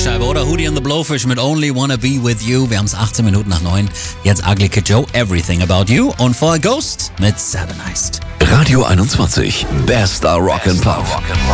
Scheibe, oder? Hootie and the Blowfish mit Only Wanna Be With You. Wir haben es 18 Minuten nach 9. Jetzt Ugly Kid Joe, Everything About You. Und vorher Ghost mit Satanized. Radio 21, bester Rock and Pop.